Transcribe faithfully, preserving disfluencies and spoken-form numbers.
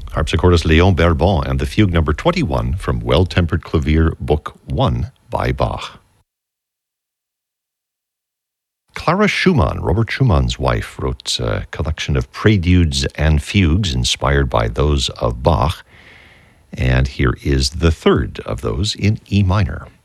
Harpsichordist Léon Berbon and the Fugue number twenty-one from Well-Tempered Clavier, Book one by Bach. Clara Schumann, Robert Schumann's wife, wrote a collection of preludes and fugues inspired by those of Bach, and here is the third of those in E minor.